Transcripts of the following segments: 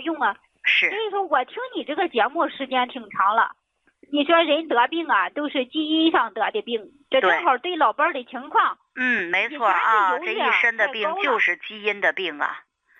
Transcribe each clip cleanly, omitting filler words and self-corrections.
用啊。 是。 所以说我听你这个节目时间挺长了。你说人得病啊，都是基因上得的病，这正好对老伴儿的情况。 没错啊，这一身的病就是基因的病啊。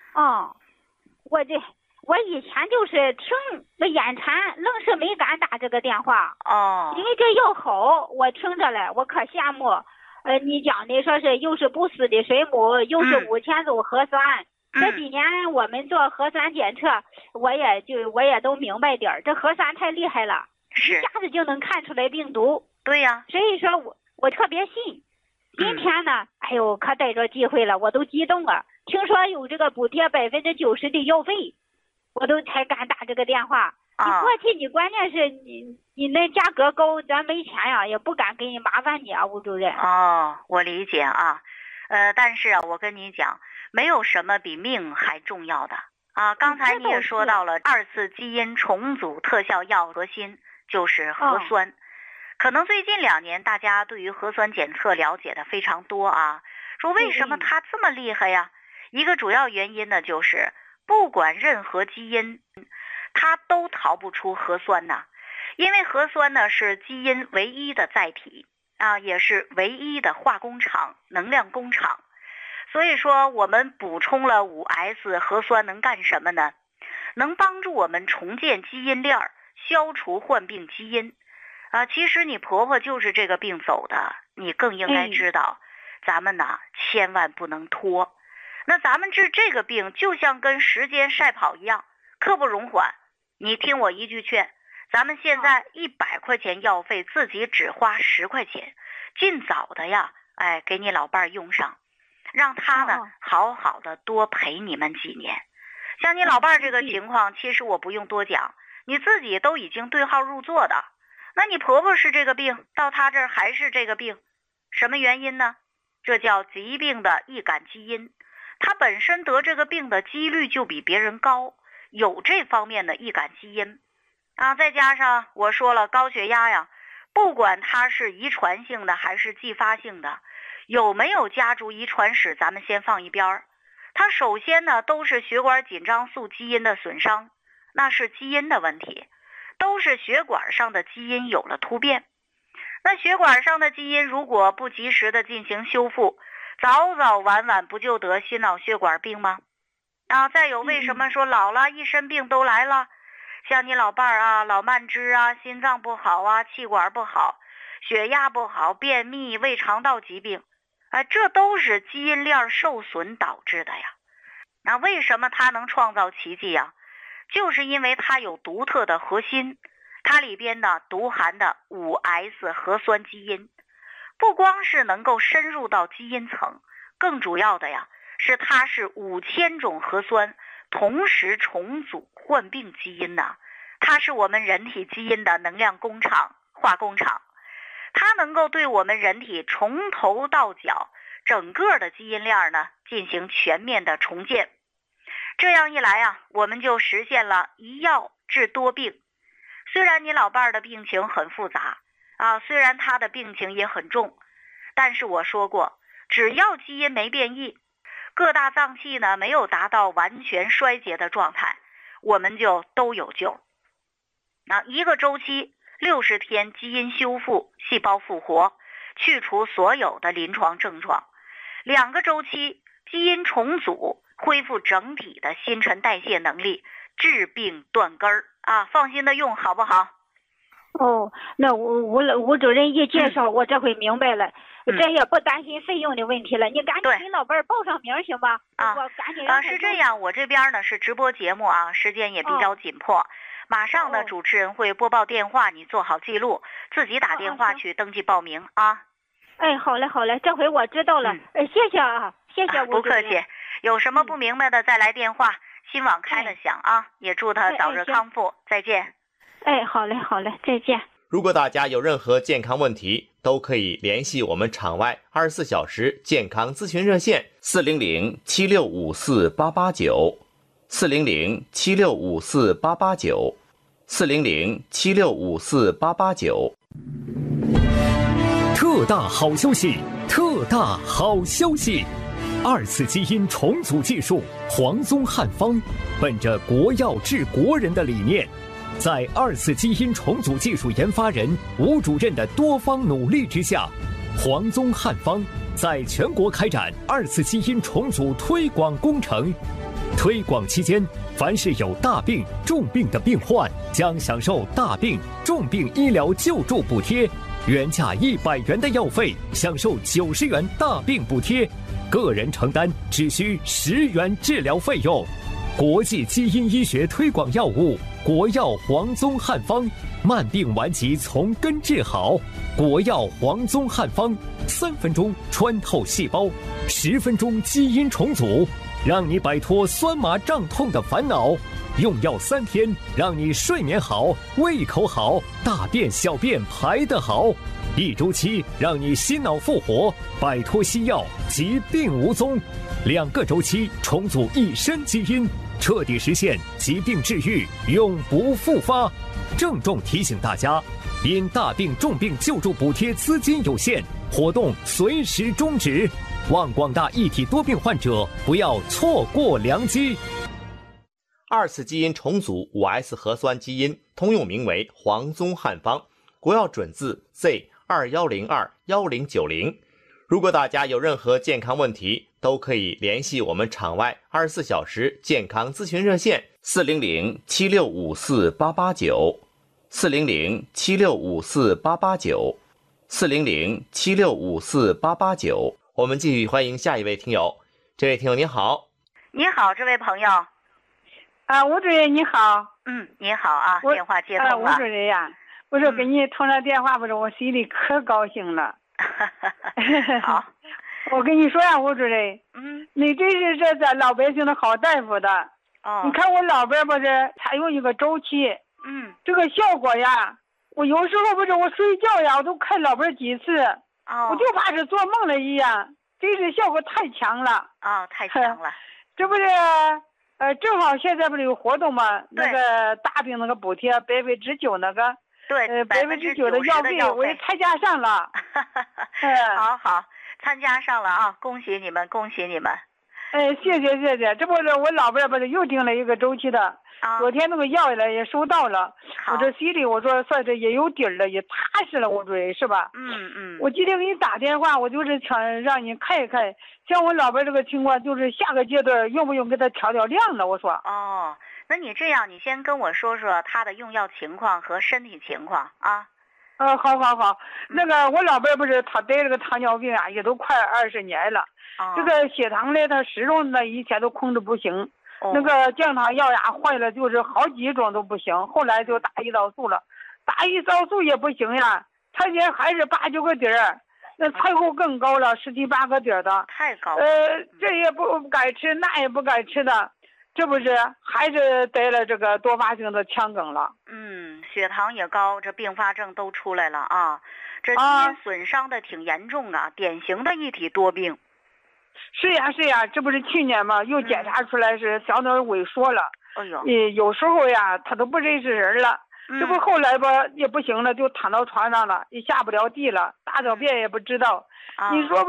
我以前就是听那眼馋，愣是没敢打这个电话。因为这药好，我听着了，我可羡慕。你讲的说是又是不死的水母，又是5000种核酸。这几年我们做核酸检测，我也都明白点儿，这核酸太厉害了。一下子就能看出来病毒。 对呀。 所以说我特别信。今天呢，哎呦，可逮着机会了，我都激动了。听说有这个补贴90%的药费，我都才敢打这个电话。你过去你关键是你那价格高，咱没钱呀，也不敢给你麻烦你啊，吴主任。 我理解啊。但是啊，我跟你讲，没有什么比命还重要的啊。刚才你也说到了2次基因重组特效药核心就是核酸。可能最近2年大家对于核酸检测了解的非常多啊，说为什么它这么厉害呀？一个主要原因呢，就是不管任何基因，它都逃不出核酸呐。因为核酸呢是基因唯一的载体啊，也是唯一的化工厂、能量工厂。所以说我们补充了5S 核酸能干什么呢？能帮助我们重建基因链，消除患病基因。其实你婆婆就是这个病走的，你更应该知道，咱们呢千万不能拖。那咱们治这个病就像跟时间赛跑一样，刻不容缓。你听我一句劝，咱们现在100块钱药费，自己只花10块钱，尽早的呀，给你老伴儿用上，让他呢好好的多陪你们几年。像你老伴儿这个情况，其实我不用多讲，你自己都已经对号入座的。那你婆婆是这个病，到她这儿还是这个病，什么原因呢？这叫疾病的易感基因，她本身得这个病的几率就比别人高，有这方面的易感基因啊。再加上我说了，高血压呀，不管它是遗传性的还是继发性的，有没有家族遗传史咱们先放一边儿。它首先呢都是血管紧张素基因的损伤，那是基因的问题，都是血管上的基因有了突变。那血管上的基因如果不及时的进行修复，早早晚晚不就得心脑血管病吗？再有为什么说老了一身病都来了？像你老伴儿啊，老慢支啊，心脏不好啊，气管不好，血压不好，便秘，胃肠道疾病，这都是基因链受损导致的呀。那为什么它能创造奇迹呀？就是因为它有独特的核心，它里边呢独含的5S 核酸基因，不光是能够深入到基因层，更主要的呀是它是5000种核酸同时重组患病基因呢。它是我们人体基因的能量工厂、化工厂，它能够对我们人体从头到脚整个的基因链呢进行全面的重建。这样一来啊，我们就实现了一药治多病。虽然你老伴儿的病情很复杂虽然他的病情也很重，但是我说过，只要基因没变异，各大脏器呢没有达到完全衰竭的状态，我们就都有救。一个周期60天，基因修复，细胞复活，去除所有的临床症状；2个周期，基因重组，恢复整体的新陈代谢能力，治病断根儿放心的用，好不好？ 那吴主任一介绍，我这回明白了，这也不担心费用的问题了。你赶紧给老伴儿报上名行吧？我赶紧让他是这样，我这边呢是直播节目时间也比较紧迫，马上呢主持人会播报电话，你做好记录，自己打电话去登记报名好嘞好嘞，这回我知道了。谢谢谢谢吴主任。 不客气，有什么不明白的再来电话，心网开了响也祝他早日康复，再见。 好嘞好嘞，再见。 如果大家有任何健康问题，都可以联系我们场外24小时健康咨询热线400-7654-889 400-7654-889 400-7654-889。 特大好消息！特大好消息！ 2次基因重组技术黄宗汉方，本着国药治国人的理念，在2次基因重组技术研发人吴主任的多方努力之下，黄宗汉方在全国开展2次基因重组推广工程。推广期间，凡是有大病、重病的病患，将享受大病、重病医疗救助补贴，原价100元的药费享受90元大病补贴，个人承担只需10元治疗费用。国际基因医学推广药物国药黄宗汉方，慢病顽疾从根治好。国药黄宗汉方，3分钟穿透细胞，10分钟基因重组，让你摆脱酸麻胀痛的烦恼。用药3天，让你睡眠好、胃口好、大便小便排得好。1周期，让你心脑复活，摆脱西药，疾病无踪。2个周期，重组一身基因，彻底实现疾病治愈，永不复发。郑重提醒大家，因大病重病救助补贴资金有限，活动随时终止。望广大一体多病患者不要错过良机。 2次基因重组 5S 核酸基因，通用名为黄宗汉方，国药准字 Z21021090。如果大家有任何健康问题，都可以联系我们场外24小时健康咨询热线400-7654-889 400-7654-889 400-7654-889。我们继续欢迎下一位听友。这位听友您好。 你好，这位朋友。 吴主任你好。 你好啊，电话接通了。 吴主任呀，我说给你通了电话，不是我心里可高兴了。 好， 我跟你说呀，吴主任，你这是咱老百姓的好大夫的。你看我老伴不是采用一个周期，这个效果呀，我有时候不是我睡觉呀，我都看老伴几次，我就怕是做梦了一样，这是效果太强了。 太强了。 这不是正好现在不是有活动吗？那个大病那个补贴9%那个。 对 ，9%的药费我也参加上了。 好，参加上了啊！恭喜你们，恭喜你们。 谢谢。这不是我老伴不是又订了一个周期的，昨天那个药呢也收到了。我这心里我说算是也有底儿了，也踏实了，我说是吧？我今天给你打电话，我就是想让你看一看，像我老伴这个情况，就是下个阶段用不用给他调量了？我说。 那你这样，你先跟我说说他的用药情况和身体情况啊。 好。那个我老伴不是他得这个糖尿病啊，也都快20年了。这个血糖呢，他始终呢以前都控制不行。那个降糖药呀坏了，就是好几种都不行。后来就打胰岛素了，打胰岛素也不行呀，他也还是8、9个点儿。那菜后更高了，17、18个点的。 太高。 这也不该吃，那也不该吃的。这不是还是得了这个多发性的腔梗了。 血糖也高，这并发症都出来了啊。这基因损伤的挺严重啊，典型的一体多病。 是呀，这不是去年嘛，又检查出来是小脑萎缩了。有时候呀，他都不认识人了。这不后来吧也不行了，就躺到床上了，也下不了地了，大小便也不知道。你说吧，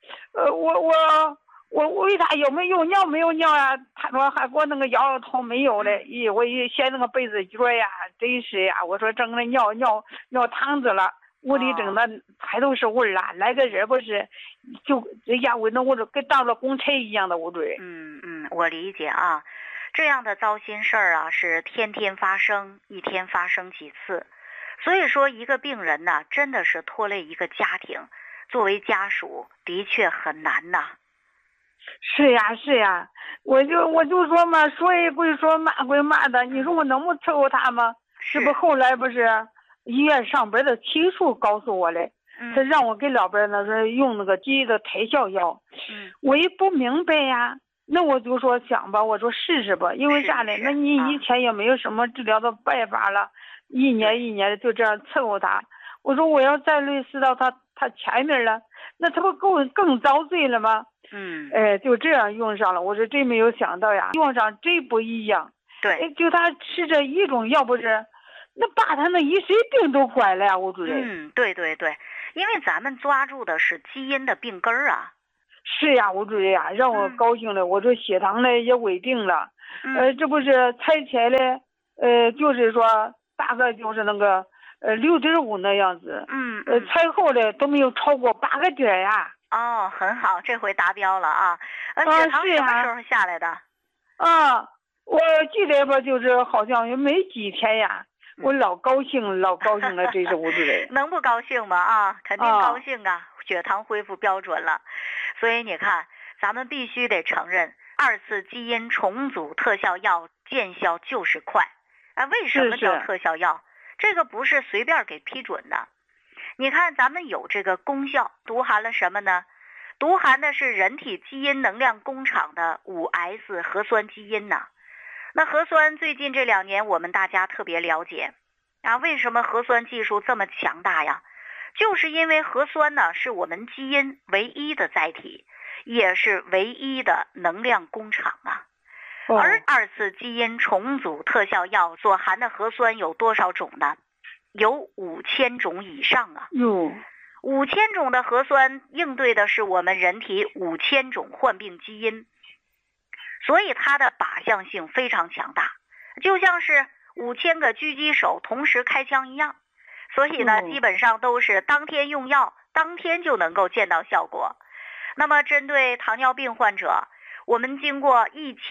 我问他有没有尿没有尿呀？他说还给我那个摇摇头没有嘞。我一掀那个被子角呀，真是呀！我说整个尿汤子了，屋里整的还都是味儿啊！来个人不是，就人家闻到味儿跟到了公差一样的味儿。 我理解啊，这样的糟心事儿啊是天天发生，一天发生几次。所以说一个病人呢，真的是拖累一个家庭，作为家属的确很难呐。 是呀，我就说嘛，说也归说，骂归骂的，你说我能不伺候他吗？这不后来不是医院上边的亲属告诉我嘞，他让我给老伴呢说用那个基因的特效药，我也不明白呀，那我就说想吧，我说试试吧，因为啥嘞？那你以前也没有什么治疗的办法了，一年的就这样伺候他，我说我要再类似到他前面了，那他不更遭罪了吗？就这样用上了，我说真没有想到呀，用上真不一样。 对， 就他吃这一种药不是，那把他那一身病都管了呀，吴主任。 对，因为咱们抓住的是基因的病根儿啊。 是呀，吴主任呀，让我高兴了。我说血糖呢也稳定了，这不是猜起来了，就是说大概就是那个6.5那样子，猜后来都没有超过8个点呀。 哦，很好，这回达标了啊。血糖什么时候下来的？ 我记得吧，就是好像也没几天呀。我老高兴了，这是吴主任。 能不高兴吗？啊，肯定高兴啊，血糖恢复标准了。所以你看，咱们必须得承认，2次基因重组特效药见效就是快。为什么叫特效药？这个不是随便给批准的。你看咱们有这个功效，独含了什么呢？独含的是人体基因能量工厂的5S 核酸基因呐。那核酸最近这2年我们大家特别了解啊，为什么核酸技术这么强大呀？就是因为核酸呢是我们基因唯一的载体，也是唯一的能量工厂啊。而2次基因重组特效药所含的核酸有多少种呢？有5000种以上啊。5000种的核酸应对的是我们人体5000种患病基因，所以它的靶向性非常强大，就像是5000个狙击手同时开枪一样。所以呢，基本上都是当天用药，当天就能够见到效果。那么针对糖尿病患者，我们经过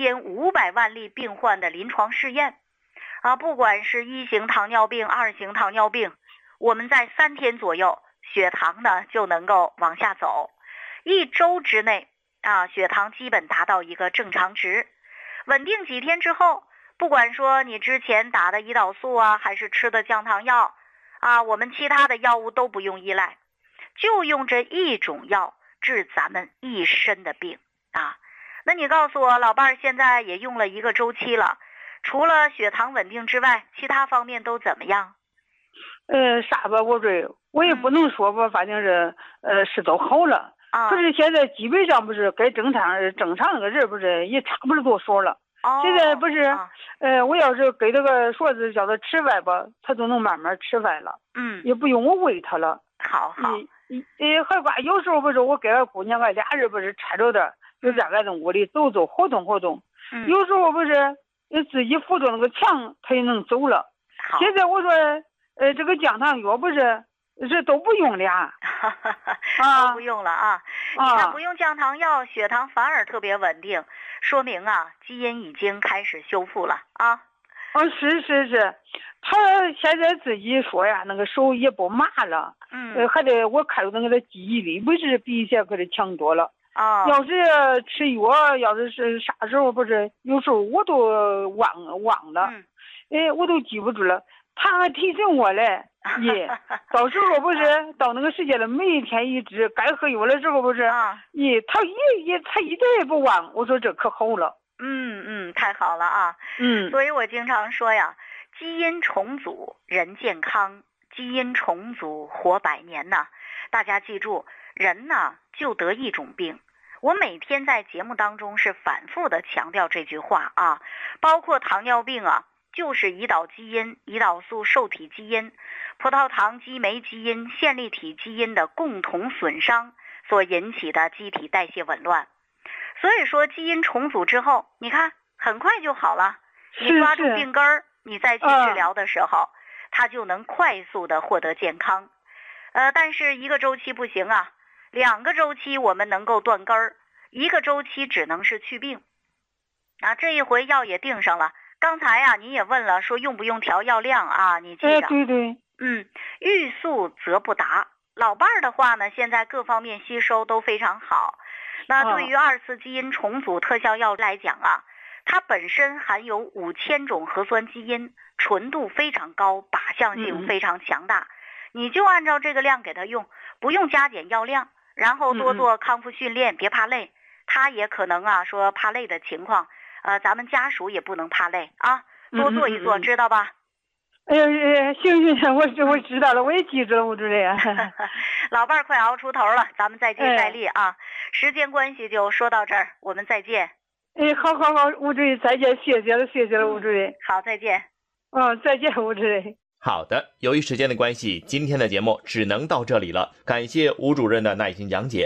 1500万例病患的临床试验啊，不管是1型糖尿病、2型糖尿病，我们在3天左右，血糖呢就能够往下走，1周之内啊，血糖基本达到一个正常值，稳定几天之后，不管说你之前打的胰岛素啊，还是吃的降糖药啊，我们其他的药物都不用依赖，就用这一种药治咱们一身的病啊。那你告诉我，老伴儿现在也用了1个周期了，除了血糖稳定之外，其他方面都怎么样？ 啥吧，我也不能说吧，反正是都好了。可是现在基本上不是该正常那个人不是也差不多数了。现在不是，我要是给这个说是叫他吃饭吧，他都能慢慢吃饭了。也不用我喂他了。 好。 还管有时候不是我给俺姑娘俺俩人不是搀着的，就在俺那屋里走走活动活动。有时候不是自己扶着那个墙，他也能走了。现在我说，这个降糖药不是这都不用了。 都不用了啊！你看不用降糖药，血糖反而特别稳定，说明啊基因已经开始修复了啊。 是，他现在自己说呀，那个手也不麻了。还得我看着那个记忆力不是比以前可是强多了。要是吃药，要是啥时候不是，有时候我都忘了。我都记不住了。他还提醒我嘞，到时候不是到那个时间了，每一天一支，该喝药的时候不是，他一点也不忘。我说这可好了。 太好了啊。所以我经常说呀，基因重组人健康，基因重组活100年呐。大家记住，人呢就得一种病。我每天在节目当中是反复的强调这句话啊，包括糖尿病啊，就是胰岛基因、胰岛素受体基因、葡萄糖激酶基因、线粒体基因的共同损伤所引起的机体代谢紊乱。所以说基因重组之后，你看很快就好了。你抓住病根儿，你再去治疗的时候，它就能快速的获得健康。但是1个周期不行啊，2个周期我们能够断根儿，1个周期只能是去病。这一回药也定上了。刚才呀，你也问了，说用不用调药量啊？你记着。 对。 欲速则不达。老伴儿的话呢，现在各方面吸收都非常好。那对于2次基因重组特效药来讲啊，它本身含有5000种核酸基因，纯度非常高，靶向性非常强大。你就按照这个量给它用，不用加减药量，然后多做康复训练，别怕累。他也可能啊说怕累的情况，咱们家属也不能怕累啊，多做一做，知道吧？ 行，我知道了，我也记住了，吴主任。 老伴儿快熬出头了，咱们再接再厉啊！时间关系就说到这儿，我们再见。 好，吴主任再见，谢谢了，吴主任。 好，再见。 再见，吴主任。 好的，由于时间的关系，今天的节目只能到这里了。感谢吴主任的耐心讲解。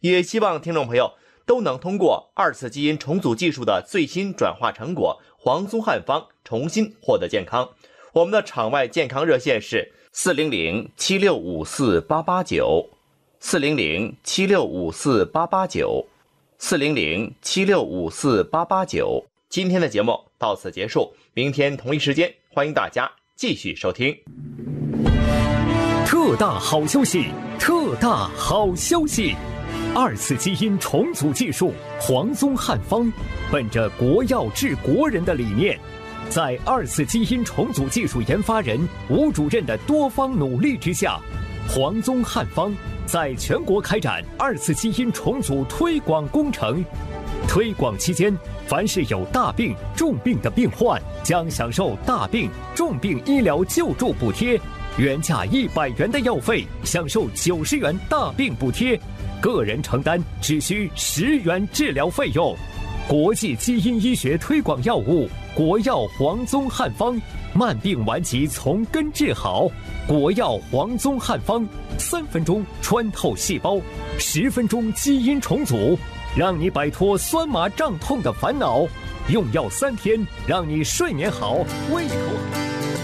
也希望听众朋友都能通过2次基因重组技术的最新转化成果黄松汉方重新获得健康。我们的场外健康热线是400-7654-889 400-7654-889 400-7654-889。今天的节目到此结束，明天同一时间欢迎大家继续收听。 特大好消息，特大好消息！2次基因重组技术黄松汉方，本着国药治国人的理念，在2次基因重组技术研发人吴主任的多方努力之下，黄松汉方在全国开展2次基因重组推广工程。推广期间，凡是有大病、重病的病患，将享受大病、重病医疗救助补贴，原价100元的药费享受90元大病补贴，个人承担只需10元治疗费用。国际基因医学推广药物国药黄松汉方，慢病顽疾从根治好。国药黄松汉方，3分钟穿透细胞，10分钟基因重组，让你摆脱酸麻胀痛的烦恼。用药3天，让你睡眠好，胃口好。